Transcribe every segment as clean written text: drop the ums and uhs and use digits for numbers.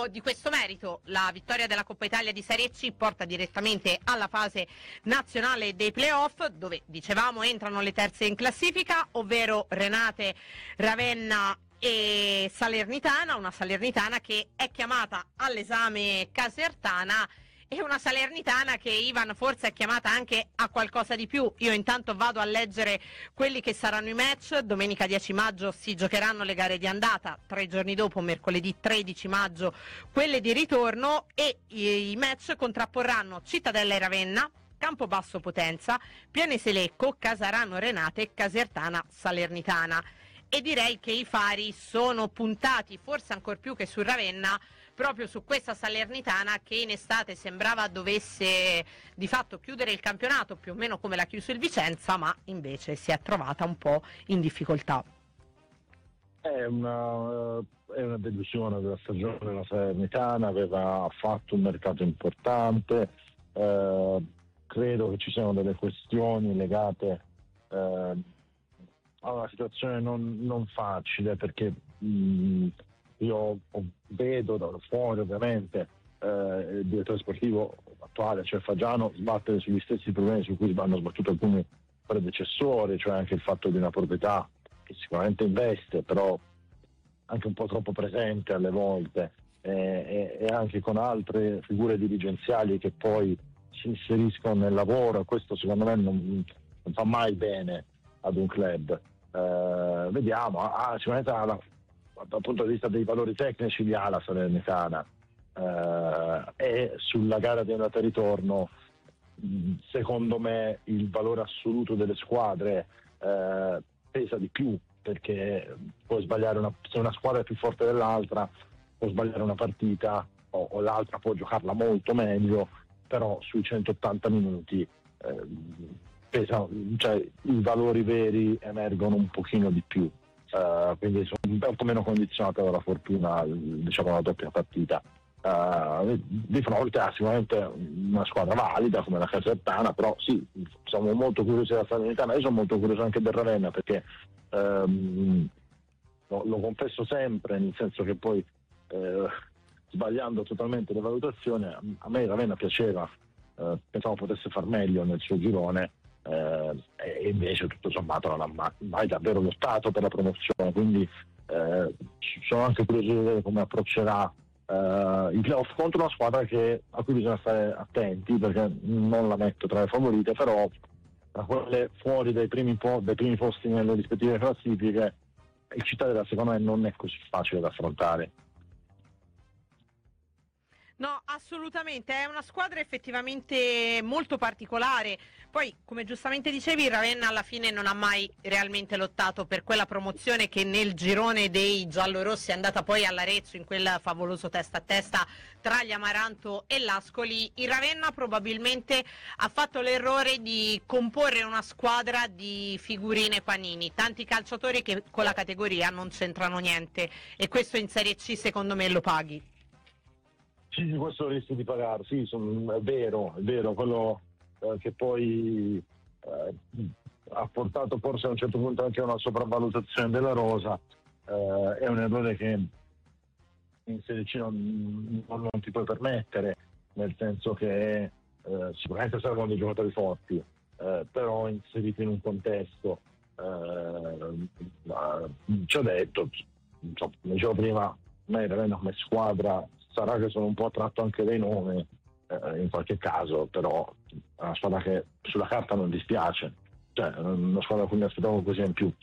di questo merito. La vittoria della Coppa Italia di Serie C porta direttamente alla fase nazionale dei playoff, dove dicevamo entrano le terze in classifica, ovvero Renate, Ravenna e Salernitana, una Salernitana che è chiamata all'esame casertana e una Salernitana che, Ivan, forse è chiamata anche a qualcosa di più. Io intanto vado a leggere quelli che saranno i match. Domenica 10 maggio si giocheranno le gare di andata, 3 giorni dopo, mercoledì 13 maggio, quelle di ritorno, e i match contrapporranno Cittadella e Ravenna, Campobasso Potenza, Pianese Lecco, Casarano Renate e Casertana Salernitana. E direi che i fari sono puntati, forse ancor più che su Ravenna, proprio su questa Salernitana che in estate sembrava dovesse di fatto chiudere il campionato, più o meno come l'ha chiuso il Vicenza, ma invece si è trovata un po' in difficoltà. È una delusione della stagione della Salernitana, aveva fatto un mercato importante, credo che ci siano delle questioni legate a una situazione non facile, perché io vedo da fuori ovviamente il direttore sportivo attuale, cioè Fagiano, sbattere sugli stessi problemi su cui hanno sbattuto alcuni predecessori, cioè anche il fatto di una proprietà che sicuramente investe, però anche un po' troppo presente alle volte, e anche con altre figure dirigenziali che poi si inseriscono nel lavoro, e questo secondo me non fa mai bene ad un club. Vediamo, sicuramente dal punto di vista dei valori tecnici li ha la Salernitana, e sulla gara di andata e ritorno secondo me il valore assoluto delle squadre pesa di più, perché puoi sbagliare se una squadra è più forte dell'altra, può sbagliare una partita o l'altra può giocarla molto meglio, però sui 180 minuti cioè i valori veri emergono un pochino di più, quindi sono un po' meno condizionato dalla fortuna, diciamo, la doppia partita. Di fronte a sicuramente una squadra valida come la Casertana, però sì, siamo molto curiosi della Salernitana. Io sono molto curioso anche del Ravenna, perché lo confesso sempre, nel senso che poi sbagliando totalmente le valutazioni, a me il Ravenna piaceva, pensavo potesse far meglio nel suo girone, e invece tutto sommato non ha mai davvero lottato per la promozione, quindi sono anche curioso di vedere come approccerà i playoff contro una squadra a cui bisogna stare attenti, perché non la metto tra le favorite, però tra quelle fuori dai primi posti nelle rispettive classifiche, il Cittadella secondo me non è così facile da affrontare. No, assolutamente, è una squadra effettivamente molto particolare. Poi, come giustamente dicevi, il Ravenna alla fine non ha mai realmente lottato per quella promozione che nel girone dei giallorossi è andata poi all'Arezzo in quel favoloso testa a testa tra gli Amaranto e l'Ascoli. Il Ravenna probabilmente ha fatto l'errore di comporre una squadra di figurine panini, tanti calciatori che con la categoria non c'entrano niente, e questo in Serie C secondo me lo paghi. Sì, questo rischio di pagare, sì, è vero, quello che poi ha portato forse a un certo punto anche a una sopravvalutazione della rosa, è un errore che in Serie C non ti puoi permettere, nel senso che sicuramente servono dei giocatori forti, però inseriti in un contesto, ci ho detto, come dicevo prima, a me Ravenna come squadra, sarà che sono un po' attratto anche dai nomi in qualche caso, però è una squadra che sulla carta non dispiace, cioè una squadra a cui mi aspettavo così in più.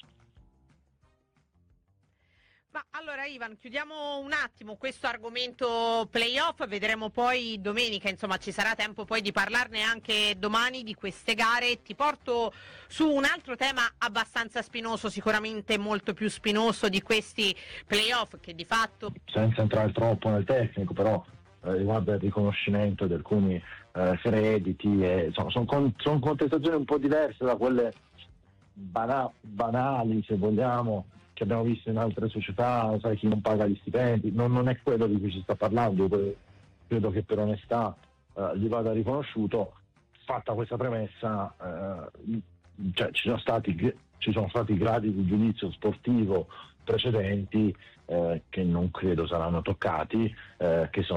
Ma allora Ivan, chiudiamo un attimo questo argomento playoff, vedremo poi domenica, insomma ci sarà tempo poi di parlarne anche domani di queste gare. Ti porto su un altro tema abbastanza spinoso, sicuramente molto più spinoso di questi playoff, che di fatto, senza entrare troppo nel tecnico, però riguarda il riconoscimento di alcuni crediti, sono contestazioni un po' diverse da quelle banali, se vogliamo, che abbiamo visto in altre società, sai, chi non paga gli stipendi, non è quello di cui si sta parlando. Credo che per onestà gli vada riconosciuto. Fatta questa premessa, cioè ci sono stati gradi di giudizio sportivo precedenti che non credo saranno toccati, che sono